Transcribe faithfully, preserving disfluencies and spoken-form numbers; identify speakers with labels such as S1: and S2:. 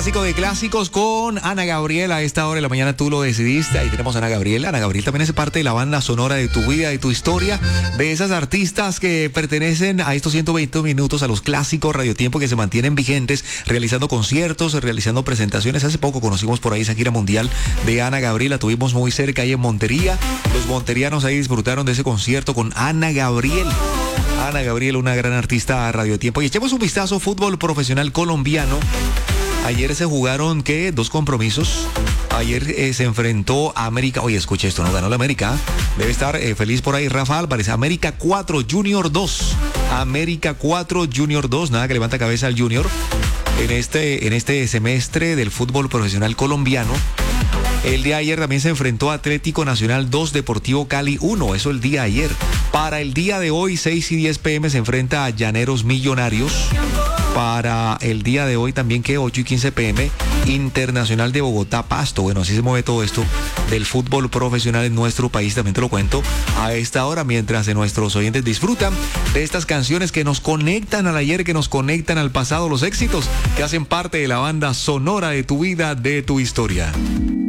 S1: Clásico de clásicos con Ana Gabriel. A esta hora de la mañana tú lo decidiste. Ahí tenemos a Ana Gabriel. Ana Gabriel también es parte de la banda sonora de tu vida, de tu historia, de esas artistas que pertenecen a estos ciento veinte minutos, a los clásicos radiotiempo que se mantienen vigentes, realizando conciertos, realizando presentaciones. Hace poco conocimos por ahí esa gira mundial de Ana Gabriel. La tuvimos muy cerca ahí en Montería. Los monterianos ahí disfrutaron de ese concierto con Ana Gabriel. Ana Gabriel, una gran artista a radiotiempo. Y echemos un vistazo fútbol profesional colombiano. Ayer se jugaron, ¿qué? Dos compromisos. Ayer eh, se enfrentó a América. Oye, escuche esto, ¿no? Ganó la América. Debe estar eh, feliz por ahí Rafa Álvarez. América cuatro, Junior dos. América cuatro, Junior dos. Nada que levanta cabeza al Junior. En este, en este semestre del fútbol profesional colombiano. El día de ayer también se enfrentó a Atlético Nacional dos, Deportivo Cali uno. Eso el día de ayer. Para el día de hoy, seis y diez pm, se enfrenta a Llaneros Millonarios. Para el día de hoy también, que ocho y quince pm, Internacional de Bogotá Pasto. Bueno, así se mueve todo esto del fútbol profesional en nuestro país. También te lo cuento a esta hora, mientras nuestros oyentes disfrutan de estas canciones que nos conectan al ayer, que nos conectan al pasado, los éxitos que hacen parte de la banda sonora de tu vida, de tu historia.